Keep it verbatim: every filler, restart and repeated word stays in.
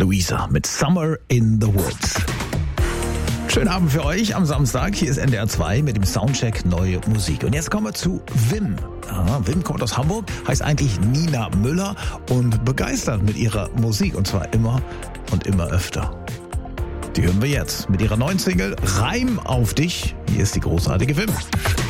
Luisa mit Summer in the Woods. Schönen Abend für euch am Samstag. Hier ist N D R zwei mit dem Soundcheck Neue Musik. Und jetzt kommen wir zu Wim. Ja, Wim kommt aus Hamburg, heißt eigentlich Nina Müller und begeistert mit ihrer Musik. Und zwar immer und immer öfter. Die hören wir jetzt mit ihrer neuen Single Reim auf dich. Hier ist die großartige Wim.